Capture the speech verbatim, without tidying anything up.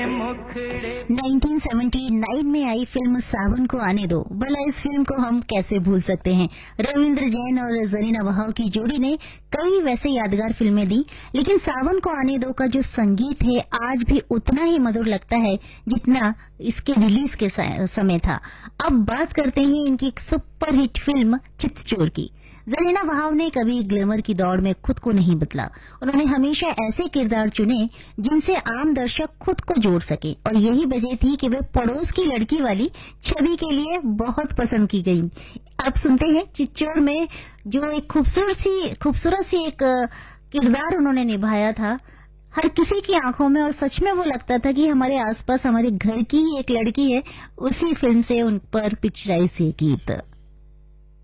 Nineteen seventy nine में आई film सावन को आने दो, भला इस फिल्म को हम कैसे भूल सकते हैं। रविंद्र जैन और जरीना वहाव की जोड़ी ने कई वैसे यादगार फिल्में दी, लेकिन सावन को आने दो का जो संगीत है आज भी उतना ही मधुर लगता है जितना इसके रिलीज के समय था। अब बात करते हैं इनकी एक सुपरहिट फिल्म चितचोर की। जरीना वहाव ने कभी ग्लैमर की दौड़ में खुद को नहीं बदला। उन्होंने हमेशा ऐसे किरदार चुने जिनसे आम दर्शक खुद को जोड़ सके, और यही वजह थी कि वे पड़ोस की लड़की वाली छवि के लिए बहुत पसंद की गई। अब सुनते हैं चितचोर में जो एक खूबसूरत सी खूबसूरत सी एक किरदार उन्होंने निभाया था हर किसी की आंखों में, और सच में वो लगता था कि हमारे आसपास हमारे घर की ही एक लड़की है। उसी फिल्म से उन पर पिक्चराइज ये गीत।